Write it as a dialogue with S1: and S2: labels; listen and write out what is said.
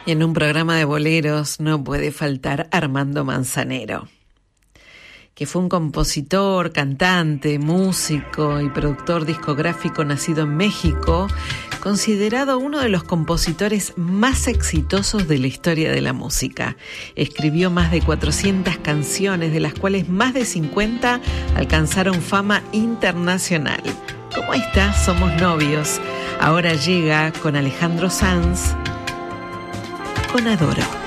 S1: Y en un programa de boleros no puede faltar Armando Manzanero, que fue un compositor, cantante, músico y productor discográfico nacido en México, considerado uno de los compositores más exitosos de la historia de la música. Escribió más de 400 canciones, de las cuales más de 50 alcanzaron fama internacional. Como esta, Somos Novios. Ahora llega con Alejandro Sanz, con Adoro.